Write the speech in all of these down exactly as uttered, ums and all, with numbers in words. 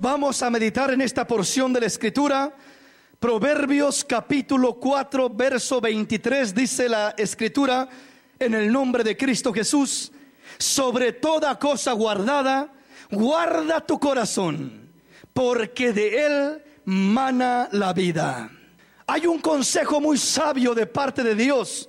Vamos a meditar en esta porción de la Escritura. Proverbios capítulo cuatro, verso veintitrés, dice la Escritura, en el nombre de Cristo Jesús: sobre toda cosa guardada, guarda tu corazón, porque de él mana la vida. Hay un consejo muy sabio de parte de Dios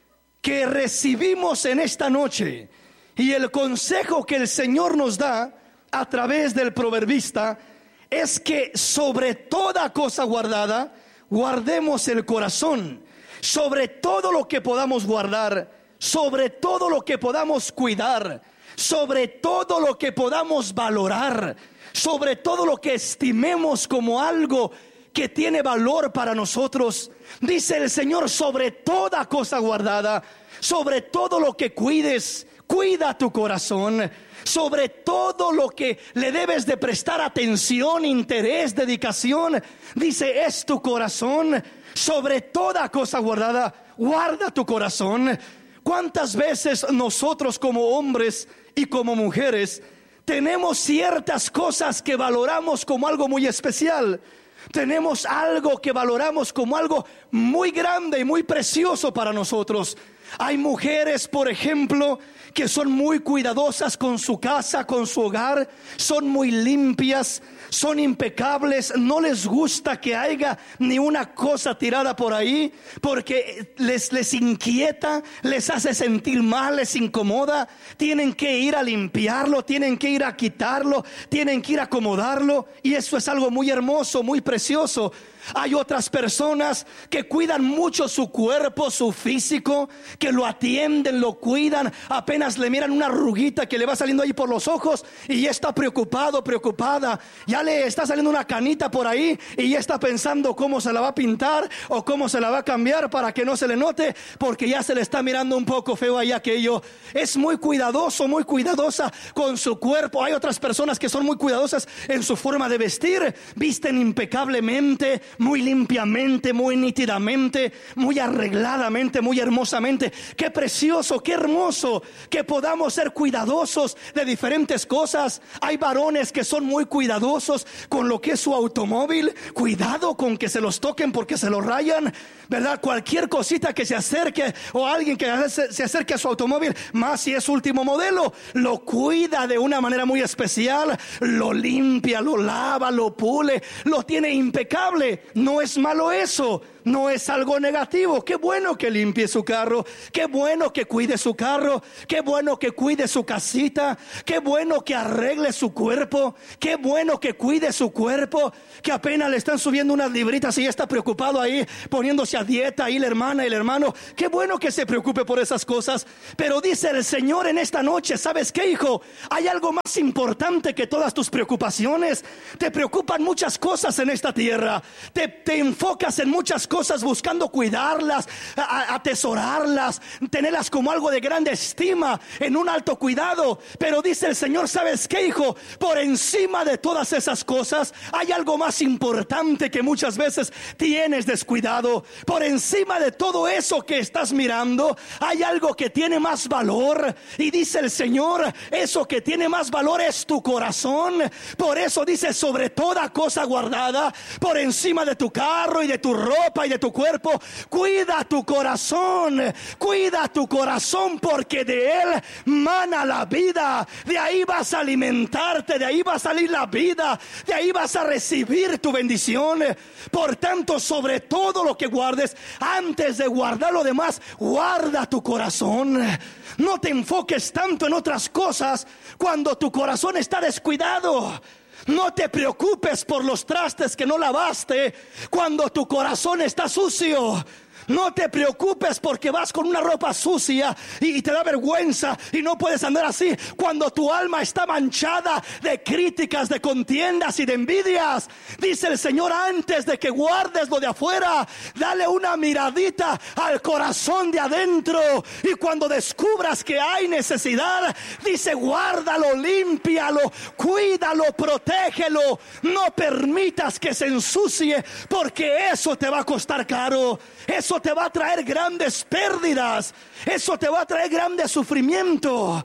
que recibimos en esta noche, y el consejo que el Señor nos da a través del proverbista es que sobre toda cosa guardada, guardemos el corazón. Sobre todo lo que podamos guardar, sobre todo lo que podamos cuidar, sobre todo lo que podamos valorar, sobre todo lo que estimemos como algo que tiene valor para nosotros. Dice el Señor: sobre toda cosa guardada, sobre todo lo que cuides, cuida tu corazón. Sobre todo lo que le debes de prestar atención, interés, dedicación, dice, es tu corazón. Sobre toda cosa guardada, guarda tu corazón. ¿Cuántas veces nosotros como hombres y como mujeres tenemos ciertas cosas que valoramos como algo muy especial? Tenemos algo que valoramos como algo muy grande y muy precioso para nosotros. Hay mujeres, por ejemplo, que son muy cuidadosas con su casa, con su hogar. Son muy limpias, son impecables. No les gusta que haya ni una cosa tirada por ahí, porque les, les inquieta, les hace sentir mal, les incomoda. Tienen que ir a limpiarlo, tienen que ir a quitarlo, tienen que ir a acomodarlo. Y eso es algo muy hermoso, muy precioso. Hay otras personas que cuidan mucho su cuerpo, su físico, que lo atienden, lo cuidan. Apenas le miran una arruguita que le va saliendo ahí por los ojos y ya está preocupado, preocupada. Ya le está saliendo una canita por ahí y ya está pensando cómo se la va a pintar o cómo se la va a cambiar para que no se le note, porque ya se le está mirando un poco feo ahí aquello. Es muy cuidadoso, muy cuidadosa con su cuerpo. Hay otras personas que son muy cuidadosas en su forma de vestir. Visten impecablemente, muy limpiamente, muy nítidamente, muy arregladamente, muy hermosamente. Qué precioso, qué hermoso que podamos ser cuidadosos de diferentes cosas. Hay varones que son muy cuidadosos con lo que es su automóvil. Cuidado con que se los toquen porque se los rayan, ¿verdad? Cualquier cosita que se acerque, o alguien que se acerque a su automóvil, más si es último modelo, lo cuida de una manera muy especial. Lo limpia, lo lava, lo pule, lo tiene impecable. No es malo eso, no es algo negativo. Qué bueno que limpie su carro, qué bueno que cuide su carro, qué bueno que cuide su casita, qué bueno que arregle su cuerpo, qué bueno que cuide su cuerpo, que apenas le están subiendo unas libritas y ya está preocupado ahí, poniéndose a dieta ahí la hermana y el hermano. Qué bueno que se preocupe por esas cosas. Pero dice el Señor en esta noche: ¿sabes qué, hijo? Hay algo más importante que todas tus preocupaciones. Te preocupan muchas cosas en esta tierra. Te, te enfocas en muchas cosas buscando cuidarlas, a, atesorarlas, tenerlas como algo de grande estima, en un alto cuidado. Pero dice el Señor: ¿sabes qué, hijo? Por encima de todas esas cosas hay algo más importante que muchas veces tienes descuidado. Por encima de todo eso que estás mirando hay algo que tiene más valor. Y dice el Señor: eso que tiene más valor es tu corazón. Por eso dice: sobre toda cosa guardada, por encima de tu carro y de tu ropa y de tu cuerpo, cuida tu corazón, cuida tu corazón, porque de él mana la vida. De ahí vas a alimentarte, de ahí va a salir la vida, de ahí vas a recibir tu bendición. Por tanto, sobre todo lo que guardes, antes de guardar lo demás, guarda tu corazón. No te enfoques tanto en otras cosas cuando tu corazón está descuidado. No te preocupes por los trastes que no lavaste cuando tu corazón está sucio. No te preocupes porque vas con una ropa sucia y te da vergüenza y no puedes andar así cuando tu alma está manchada de críticas, de contiendas y de envidias. Dice el Señor: antes de que guardes lo de afuera, dale una miradita al corazón de adentro, y cuando descubras que hay necesidad, dice: guárdalo, límpialo, cuídalo, protégelo. No permitas que se ensucie, porque eso te va a costar caro. Eso te va a traer grandes pérdidas. Eso te va a traer grande sufrimiento.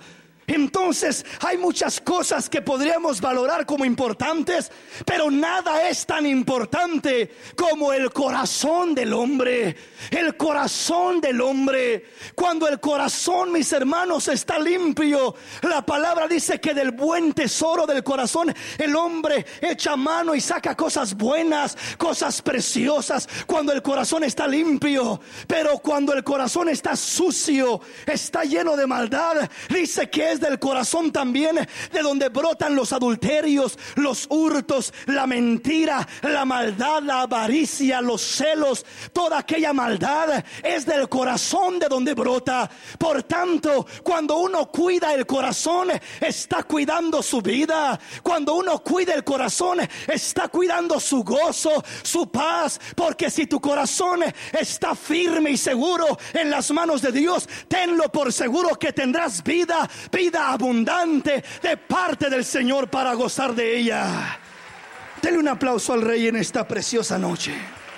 Entonces hay muchas cosas que podríamos valorar como importantes, pero nada es tan importante como el corazón del hombre. El corazón del hombre. Cuando el corazón, mis hermanos, está limpio, la palabra dice que del buen tesoro del corazón el hombre echa mano y saca cosas buenas, cosas preciosas, cuando el corazón está limpio. Pero cuando el corazón está sucio, está lleno de maldad, dice que es del corazón también de donde brotan los adulterios, los hurtos, la mentira, la maldad, la avaricia, los celos. Toda aquella maldad es del corazón de donde brota. Por tanto, cuando uno cuida el corazón, está cuidando su vida. Cuando uno cuida el corazón, está cuidando su gozo, su paz. Porque si tu corazón está firme y seguro en las manos de Dios, tenlo por seguro que tendrás vida, vida abundante de parte del Señor para gozar de ella. Denle un aplauso al Rey en esta preciosa noche.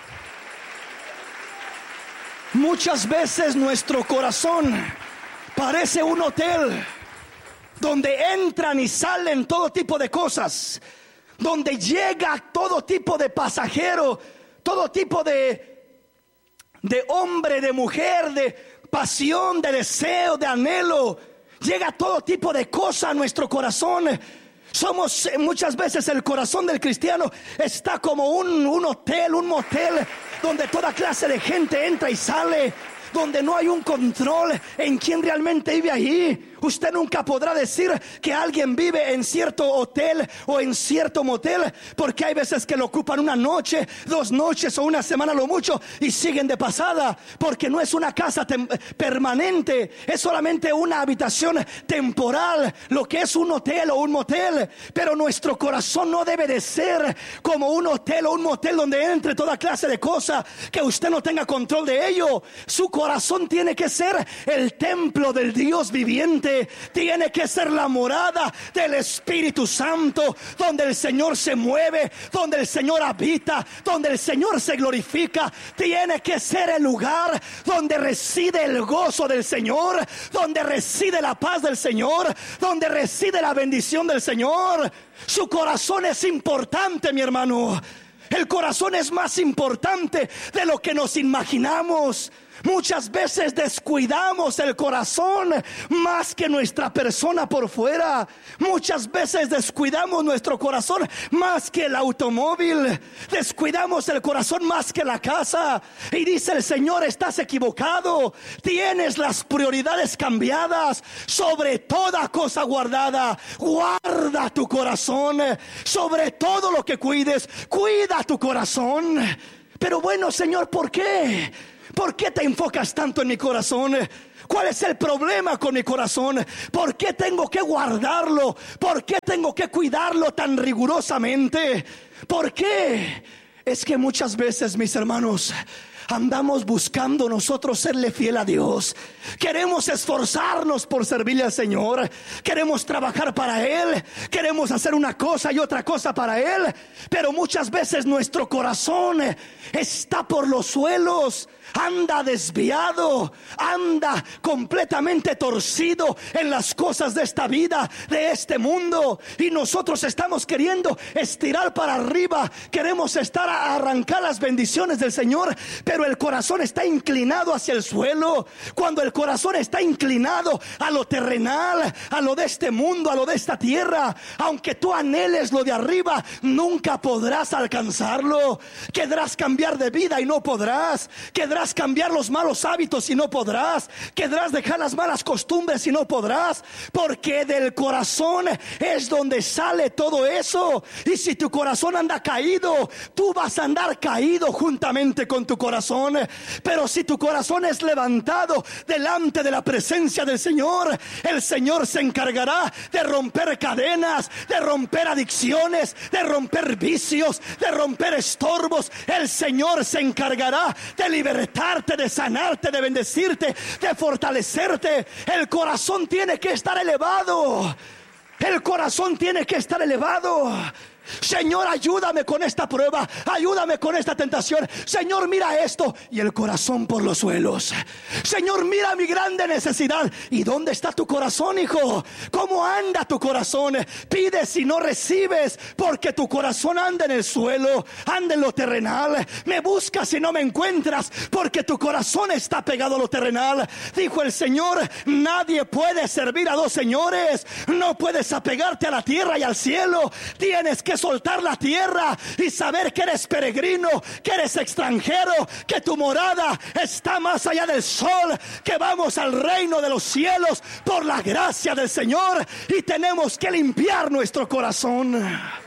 Muchas veces nuestro corazón parece un hotel donde entran y salen todo tipo de cosas, donde llega todo tipo de pasajero, todo tipo de, de hombre, de mujer, de pasión, de deseo, de anhelo. Llega todo tipo de cosa a nuestro corazón. Somos muchas veces, el corazón del cristiano está como un, un hotel, un motel, donde toda clase de gente entra y sale, donde no hay un control en quién realmente vive ahí. Usted nunca podrá decir que alguien vive en cierto hotel o en cierto motel, porque hay veces que lo ocupan una noche, dos noches o una semana lo mucho y siguen de pasada, porque no es una casa permanente, es solamente una habitación temporal, lo que es un hotel o un motel. Pero nuestro corazón no debe de ser como un hotel o un motel donde entre toda clase de cosas que usted no tenga control de ello. Su corazón tiene que ser el templo del Dios viviente. Tiene que ser la morada del Espíritu Santo, donde el Señor se mueve, donde el Señor habita, donde el Señor se glorifica. Tiene que ser el lugar donde reside el gozo del Señor, donde reside la paz del Señor, donde reside la bendición del Señor. Su corazón es importante, mi hermano. El corazón es más importante de lo que nos imaginamos. Muchas veces descuidamos el corazón más que nuestra persona por fuera. Muchas veces descuidamos nuestro corazón más que el automóvil. Descuidamos el corazón más que la casa. Y dice el Señor: estás equivocado. Tienes las prioridades cambiadas. Sobre toda cosa guardada, guarda tu corazón. Sobre todo lo que cuides, cuida tu corazón. Pero bueno, Señor, ¿por qué? ¿Por qué te enfocas tanto en mi corazón? ¿Cuál es el problema con mi corazón? ¿Por qué tengo que guardarlo? ¿Por qué tengo que cuidarlo tan rigurosamente? ¿Por qué? Es que muchas veces, mis hermanos, andamos buscando nosotros serle fiel a Dios. Queremos esforzarnos por servirle al Señor. Queremos trabajar para Él. Queremos hacer una cosa y otra cosa para Él. Pero muchas veces nuestro corazón está por los suelos. Anda desviado, anda completamente torcido en las cosas de esta vida, de este mundo. Y nosotros estamos queriendo estirar para arriba. Queremos estar a arrancar las bendiciones del Señor, pero el corazón está inclinado hacia el suelo. Cuando el corazón está inclinado a lo terrenal, a lo de este mundo, a lo de esta tierra, aunque tú anheles lo de arriba, nunca podrás alcanzarlo. Querrás cambiar de vida y no podrás. Querrás cambiar los malos hábitos y no podrás. Querrás dejar las malas costumbres y no podrás, porque del corazón es donde sale todo eso. Y si tu corazón anda caído, tú vas a andar caído juntamente con tu corazón. Pero si tu corazón es levantado delante de la presencia del Señor, el Señor se encargará de romper cadenas, de romper adicciones, de romper vicios, de romper estorbos. El Señor se encargará de libertarte, de sanarte, de bendecirte, de fortalecerte. El corazón tiene que estar elevado. El corazón tiene que estar elevado. Señor, ayúdame con esta prueba, ayúdame con esta tentación. Señor, mira esto. Y el corazón por los suelos. Señor, mira mi grande necesidad. ¿Y dónde está tu corazón, hijo? ¿Cómo anda tu corazón? Pides y no recibes, porque tu corazón anda en el suelo, anda en lo terrenal. Me buscas y no me encuentras, porque tu corazón está pegado a lo terrenal. Dijo el Señor: nadie puede servir a dos señores. No puedes apegarte a la tierra y al cielo. Tienes que soltar la tierra y saber que eres peregrino, que eres extranjero, que tu morada está más allá del sol, que vamos al reino de los cielos por la gracia del Señor, y tenemos que limpiar nuestro corazón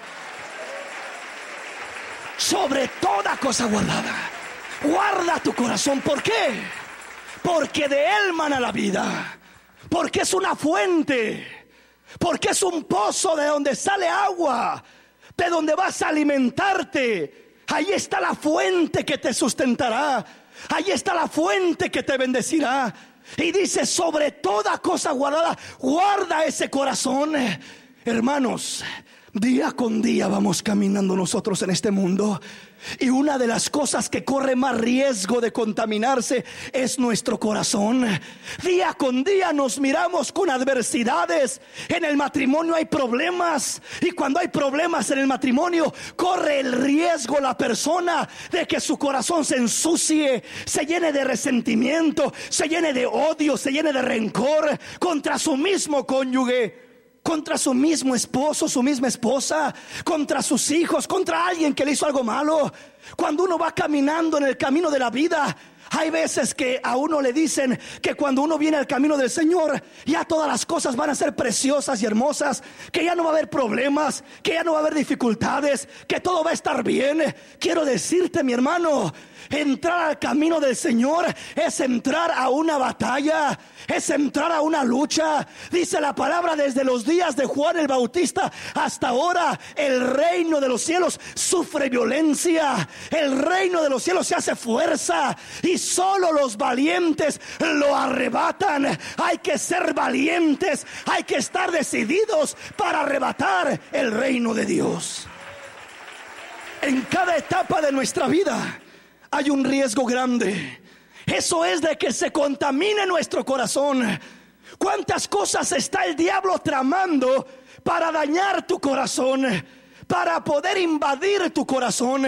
sobre toda cosa guardada. Guarda tu corazón. ¿Por qué? Porque de él mana la vida, porque es una fuente, porque es un pozo de donde sale agua, de donde vas a alimentarte. Ahí está la fuente que te sustentará. Ahí está la fuente que te bendecirá. Y dice: sobre toda cosa guardada, guarda ese corazón. Hermanos, día con día vamos caminando nosotros en este mundo, y una de las cosas que corre más riesgo de contaminarse es nuestro corazón. Día con día nos miramos con adversidades. En el matrimonio hay problemas, y cuando hay problemas en el matrimonio, corre el riesgo la persona de que su corazón se ensucie, se llene de resentimiento, se llene de odio, se llene de rencor contra su mismo cónyuge, contra su mismo esposo, su misma esposa, contra sus hijos, contra alguien que le hizo algo malo. Cuando uno va caminando en el camino de la vida, hay veces que a uno le dicen que cuando uno viene al camino del Señor, ya todas las cosas van a ser preciosas y hermosas, que ya no va a haber problemas, que ya no va a haber dificultades, que todo va a estar bien. Quiero decirte, mi hermano, entrar al camino del Señor es entrar a una batalla, es entrar a una lucha. Dice la palabra: desde los días de Juan el Bautista hasta ahora, el reino de los cielos sufre violencia, el reino de los cielos se hace fuerza, y solo los valientes lo arrebatan. Hay que ser valientes, hay que estar decididos para arrebatar el reino de Dios. En cada etapa de nuestra vida hay un riesgo grande. Eso es de que se contamine nuestro corazón. ¿Cuántas cosas está el diablo tramando para dañar tu corazón, para poder invadir tu corazón?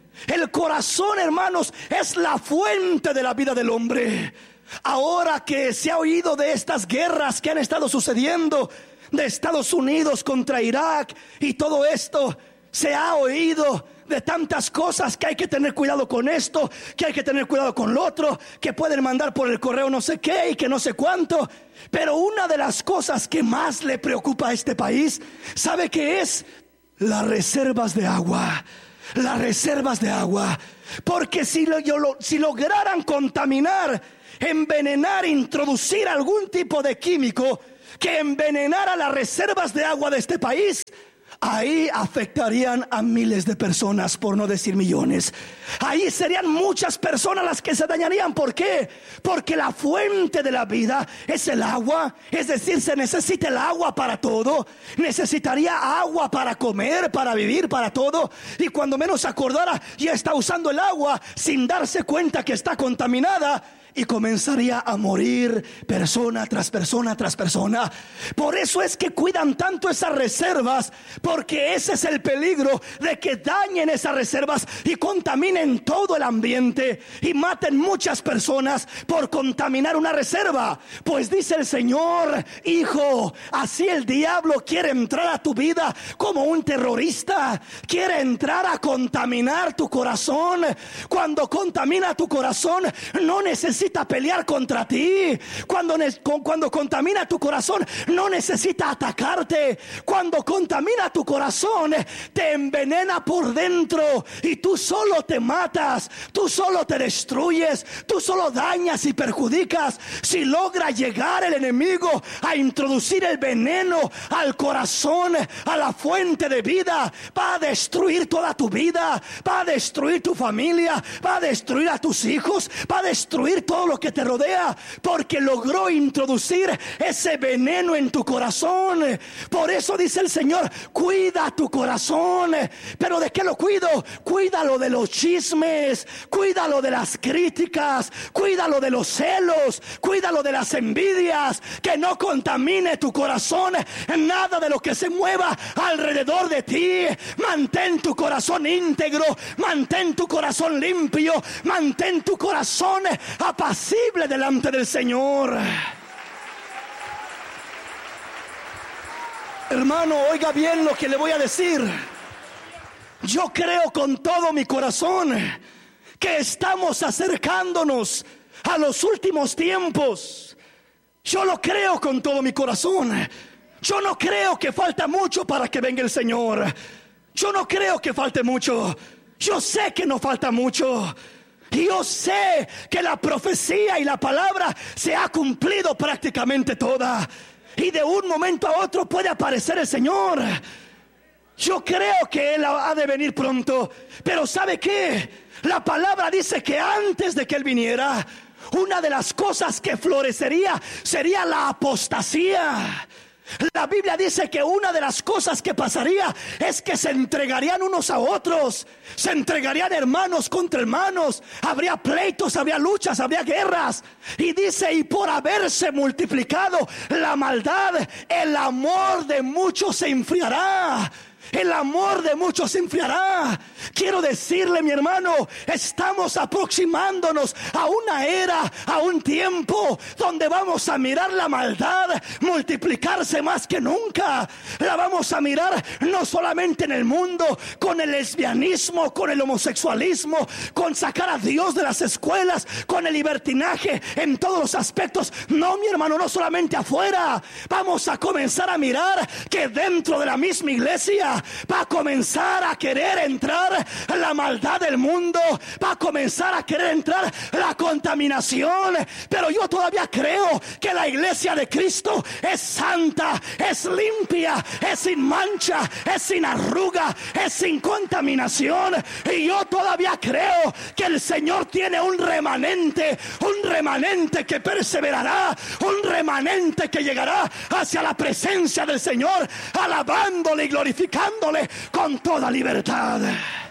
El corazón, hermanos, es la fuente de la vida del hombre. Ahora que se ha oído de estas guerras que han estado sucediendo, de Estados Unidos contra Irak y todo esto, se ha oído de tantas cosas, que hay que tener cuidado con esto, que hay que tener cuidado con lo otro, que pueden mandar por el correo no sé qué y que no sé cuánto. Pero una de las cosas que más le preocupa a este país, ¿sabe qué es? Las reservas de agua. Las reservas de agua. Porque si, lo, si lograran contaminar, envenenar, introducir algún tipo de químico que envenenara las reservas de agua de este país, ahí afectarían a miles de personas, por no decir millones. Ahí serían muchas personas las que se dañarían. ¿Por qué? Porque la fuente de la vida es el agua. Es decir, se necesita el agua para todo. Necesitaría agua para comer, para vivir, para todo. Y cuando menos se acordara, ya está usando el agua sin darse cuenta que está contaminada, y comenzaría a morir persona tras persona tras persona. Por eso es que cuidan tanto esas reservas, porque ese es el peligro de que dañen esas reservas y contaminen todo el ambiente y maten muchas personas por contaminar una reserva. Pues dice el Señor: hijo, así el diablo quiere entrar a tu vida como un terrorista. Quiere entrar a contaminar tu corazón. Cuando contamina tu corazón, no necesita pelear contra ti. Cuando, cuando contamina tu corazón, no necesita atacarte. Cuando contamina tu corazón, te envenena por dentro y tú solo te matas, tú solo te destruyes, tú solo dañas y perjudicas. Si logra llegar el enemigo a introducir el veneno al corazón, a la fuente de vida, va a destruir toda tu vida, va a destruir tu familia, va a destruir a tus hijos, va a destruir todo lo que te rodea, porque logró introducir ese veneno en tu corazón. Por eso dice el Señor: cuida tu corazón. ¿Pero de qué lo cuido? Cuídalo de los chismes, cuídalo de las críticas, cuídalo de los celos, cuídalo de las envidias. Que no contamine tu corazón nada de lo que se mueva alrededor de ti. Mantén tu corazón íntegro, mantén tu corazón limpio, mantén tu corazón apacible delante del Señor. Hermano, oiga bien lo que le voy a decir. Yo creo con todo mi corazón que estamos acercándonos a los últimos tiempos. Yo lo creo con todo mi corazón. Yo no creo que falta mucho para que venga el Señor. Yo no creo que falte mucho. Yo sé que no falta mucho. Y yo sé que la profecía y la palabra se ha cumplido prácticamente toda. Y de un momento a otro puede aparecer el Señor. Yo creo que Él ha de venir pronto. Pero ¿sabe qué? La palabra dice que antes de que Él viniera, una de las cosas que florecería sería la apostasía. La Biblia dice que una de las cosas que pasaría es que se entregarían unos a otros. Se entregarían hermanos contra hermanos. Habría pleitos, habría luchas, habría guerras. Y dice: y por haberse multiplicado la maldad, el amor de muchos se enfriará. El amor de muchos se enfriará. Quiero decirle, mi hermano, estamos aproximándonos a una era, a un tiempo donde vamos a mirar la maldad multiplicarse más que nunca. La vamos a mirar no solamente en el mundo, con el lesbianismo, con el homosexualismo, con sacar a Dios de las escuelas, con el libertinaje en todos los aspectos. No, mi hermano, no solamente afuera. Vamos a comenzar a mirar que dentro de la misma iglesia va a comenzar a querer entrar la maldad del mundo, va a comenzar a querer entrar la contaminación. Pero yo todavía creo que la iglesia de Cristo es santa, es limpia, es sin mancha, es sin arruga, es sin contaminación. Y yo todavía creo que el Señor tiene un remanente, un remanente que perseverará, un remanente que llegará hacia la presencia del Señor, alabándole y glorificándole con toda libertad.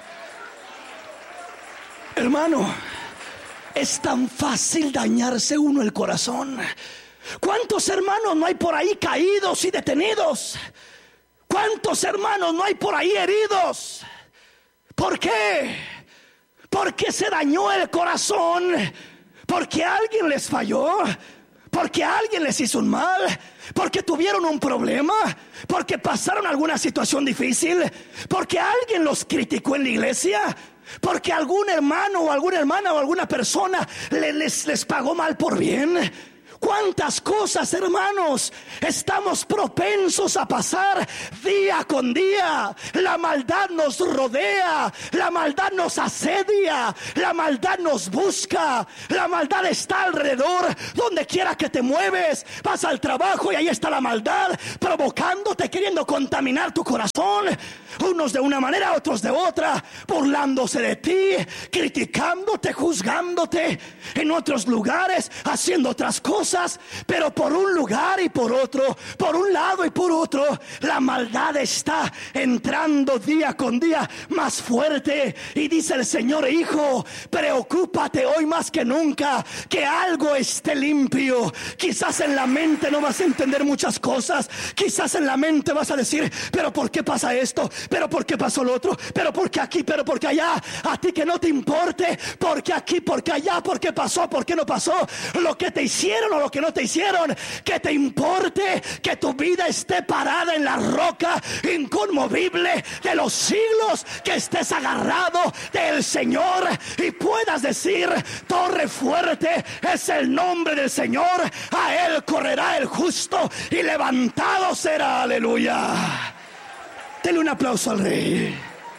Hermano, es tan fácil dañarse uno el corazón. ¿Cuántos hermanos no hay por ahí caídos y detenidos? ¿Cuántos hermanos no hay por ahí heridos? ¿Por qué? Porque se dañó el corazón, porque alguien les falló, porque alguien les hizo un mal, porque tuvieron un problema, porque pasaron alguna situación difícil, porque alguien los criticó en la iglesia, porque algún hermano o alguna hermana o alguna persona les, les, les pagó mal por bien. ¿Cuántas cosas, hermanos, estamos propensos a pasar día con día? La maldad nos rodea, la maldad nos asedia, la maldad nos busca, la maldad está alrededor, donde quiera que te mueves. Vas al trabajo y ahí está la maldad, provocándote, queriendo contaminar tu corazón. Unos de una manera, otros de otra, burlándose de ti, criticándote, juzgándote. En otros lugares, haciendo otras cosas. Pero por un lugar y por otro, por un lado y por otro, la maldad está entrando día con día más fuerte. Y dice el Señor: hijo, preocúpate hoy más que nunca que algo esté limpio. Quizás en la mente no vas a entender muchas cosas. Quizás en la mente vas a decir: pero ¿por qué pasa esto? ¿Pero por qué pasó lo otro? ¿Pero por qué aquí? ¿Pero por qué allá? A ti que no te importe, ¿por qué aquí? ¿Por qué allá? ¿Por qué pasó? ¿Por qué no pasó? Lo que te hicieron o lo que no te hicieron, que te importe que tu vida esté parada en la roca inconmovible de los siglos, que estés agarrado del Señor y puedas decir: torre fuerte es el nombre del Señor, a Él correrá el justo y levantado será. Aleluya. Denle un aplauso al Rey.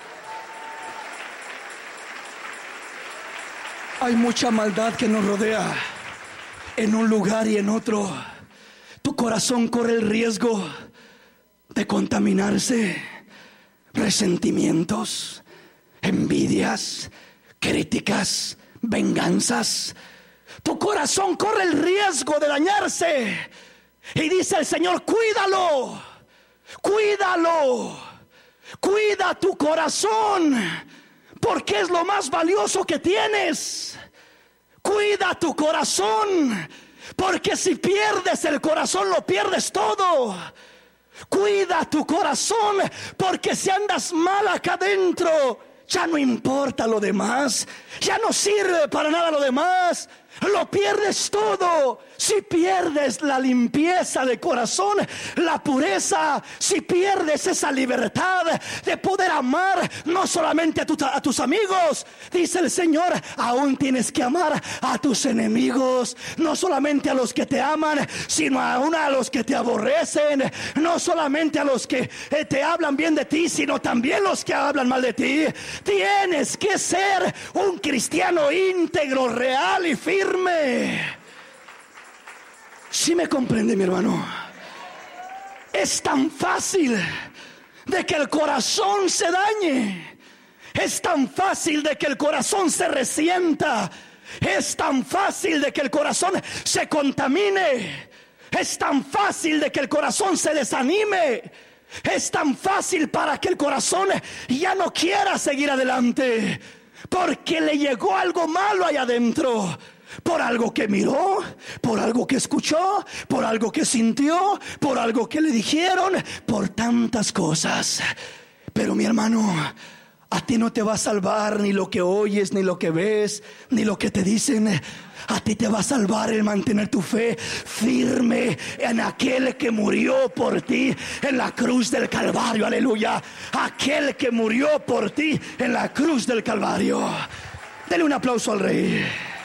Hay mucha maldad que nos rodea en un lugar y en otro. Tu corazón corre el riesgo de contaminarse. Resentimientos, envidias, críticas, venganzas. Tu corazón corre el riesgo de dañarse. Y dice el Señor: cuídalo, cuídalo, cuida tu corazón, porque es lo más valioso que tienes. Cuida tu corazón, porque si pierdes el corazón lo pierdes todo. Cuida tu corazón, porque si andas mal acá adentro, ya no importa lo demás, ya no sirve para nada lo demás. Lo pierdes todo. Si pierdes la limpieza de corazón, la pureza, si pierdes esa libertad de poder amar no solamente a, tu, a tus amigos, dice el Señor, aún tienes que amar a tus enemigos. No solamente a los que te aman, sino aún a los que te aborrecen. No solamente a los que eh, te hablan bien de ti, sino también los que hablan mal de ti. Tienes que ser un cristiano íntegro, real y firme. Si me comprende, mi hermano. Es tan fácil de que el corazón se dañe. Es tan fácil de que el corazón se resienta. Es tan fácil de que el corazón se contamine. Es tan fácil de que el corazón se desanime. Es tan fácil para que el corazón ya no quiera seguir adelante, porque le llegó algo malo allá adentro. Por algo que miró, por algo que escuchó, por algo que sintió, por algo que le dijeron, por tantas cosas. Pero mi hermano, a ti no te va a salvar ni lo que oyes, ni lo que ves, ni lo que te dicen. A ti te va a salvar el mantener tu fe firme en aquel que murió por ti en la cruz del Calvario. Aleluya. Aquel que murió por ti en la cruz del Calvario. Dele un aplauso al Rey.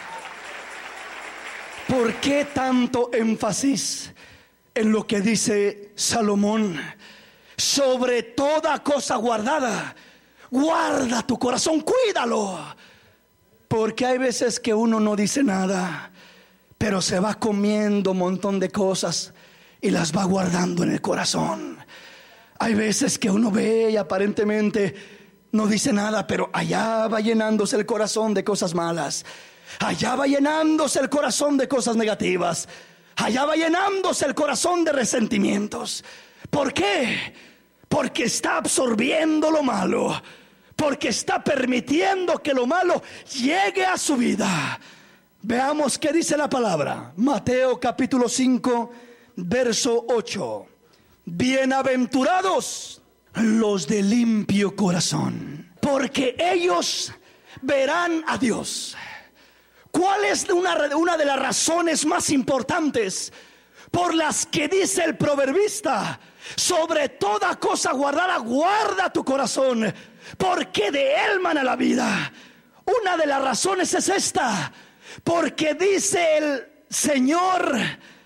¿Por qué tanto énfasis en lo que dice Salomón? Sobre toda cosa guardada, guarda tu corazón, cuídalo. Porque hay veces que uno no dice nada, pero se va comiendo un montón de cosas y las va guardando en el corazón. Hay veces que uno ve y aparentemente no dice nada, pero allá va llenándose el corazón de cosas malas. Allá va llenándose el corazón de cosas negativas. Allá va llenándose el corazón de resentimientos. ¿Por qué? Porque está absorbiendo lo malo. Porque está permitiendo que lo malo llegue a su vida. Veamos qué dice la palabra. Mateo capítulo cinco, verso ocho. Bienaventurados los de limpio corazón, porque ellos verán a Dios. ¿Cuál es una, una de las razones más importantes por las que dice el proverbista: sobre toda cosa guardada, guarda tu corazón, porque de él mana la vida? Una de las razones es esta: porque dice el Señor,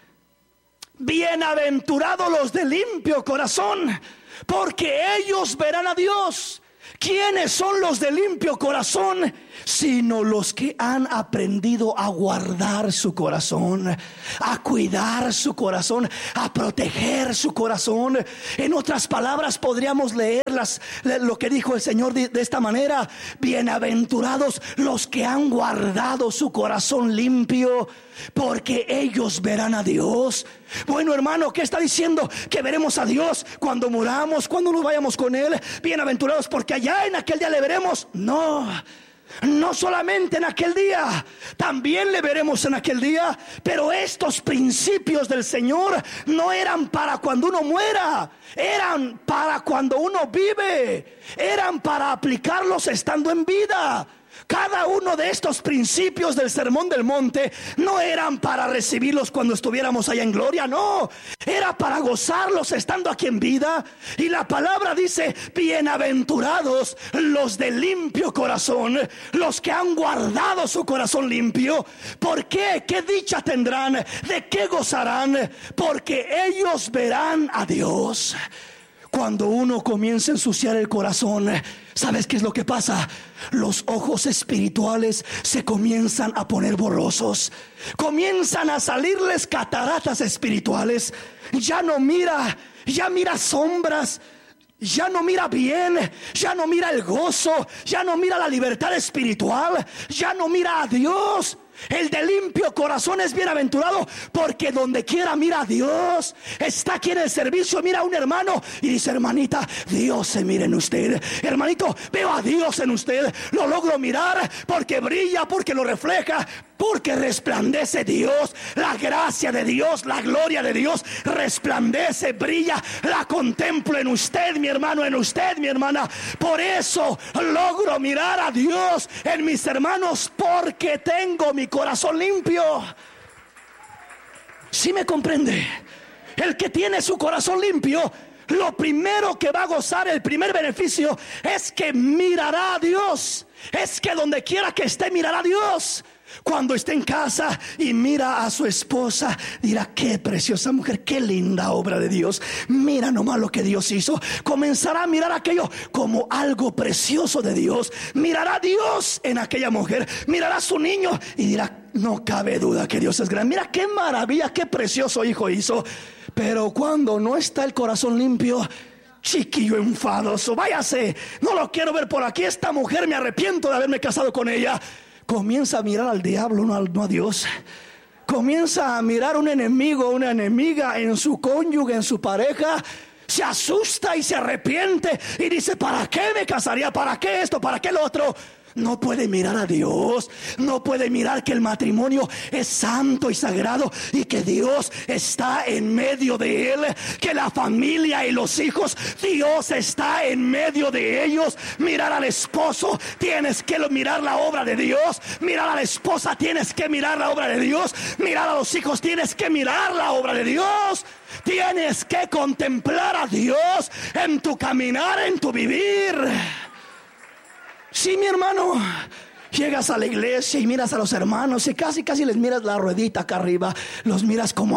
bienaventurados los de limpio corazón, porque ellos verán a Dios. ¿Quiénes son los de limpio corazón? Sino los que han aprendido a guardar su corazón, a cuidar su corazón, a proteger su corazón. En otras palabras, podríamos leerlas, lo que dijo el Señor de, de esta manera: bienaventurados los que han guardado su corazón limpio, porque ellos verán a Dios. Bueno, hermano, ¿qué está diciendo? Que veremos a Dios cuando muramos, cuando nos vayamos con Él. Bienaventurados porque allá en aquel día le veremos. No, no solamente en aquel día, también le veremos en aquel día. Pero estos principios del Señor no eran para cuando uno muera, eran para cuando uno vive, eran para aplicarlos estando en vida. Cada uno de estos principios del Sermón del Monte no eran para recibirlos cuando estuviéramos allá en gloria, no, era para gozarlos estando aquí en vida. Y la palabra dice: bienaventurados los de limpio corazón, los que han guardado su corazón limpio. ¿Por qué? ¿Qué dicha tendrán? ¿De qué gozarán? Porque ellos verán a Dios. Cuando uno comienza a ensuciar el corazón, ¿sabes qué es lo que pasa? Los ojos espirituales se comienzan a poner borrosos. Comienzan a salirles cataratas espirituales. Ya no mira, ya mira sombras. Ya no mira bien, ya no mira el gozo, ya no mira la libertad espiritual, ya no mira a Dios. El de limpio corazón es bienaventurado, porque donde quiera mira a Dios. Está aquí en el servicio, mira a un hermano y dice: hermanita, Dios se mira en usted. Hermanito, veo a Dios en usted. Lo logro mirar porque brilla, porque lo refleja, porque resplandece Dios. La gracia de Dios, la gloria de Dios resplandece, brilla. La contemplo en usted, mi hermano, en usted, mi hermana. Por eso logro mirar a Dios en mis hermanos, porque tengo mi corazón limpio. ¿Sí me comprende? El que tiene su corazón limpio, lo primero que va a gozar, el primer beneficio, es que mirará a Dios. Es que donde quiera que esté, mirará a Dios. Cuando esté en casa y mira a su esposa, dirá: qué preciosa mujer, qué linda obra de Dios. Mira nomás lo que Dios hizo. Comenzará a mirar aquello como algo precioso de Dios. Mirará a Dios en aquella mujer. Mirará a su niño y dirá: no cabe duda que Dios es grande. Mira qué maravilla, qué precioso hijo hizo. Pero cuando no está el corazón limpio, chiquillo enfadoso, váyase, no lo quiero ver por aquí. Esta mujer, me arrepiento de haberme casado con ella. Comienza a mirar al diablo, no, no a Dios. Comienza a mirar un enemigo, una enemiga en su cónyuge, en su pareja. Se asusta y se arrepiente y dice: ¿para qué me casaría? ¿Para qué esto? ¿Para qué lo otro? No puede mirar a Dios. No puede mirar que el matrimonio es santo y sagrado y que Dios está en medio de él, que la familia y los hijos, Dios está en medio de ellos. Mirar al esposo, tienes que mirar la obra de Dios. Mirar a la esposa, tienes que mirar la obra de Dios. Mirar a los hijos, tienes que mirar la obra de Dios. Tienes que contemplar a Dios en tu caminar, en tu vivir. Sí, mi hermano, llegas a la iglesia y miras a los hermanos y casi casi les miras la ruedita acá arriba, los miras como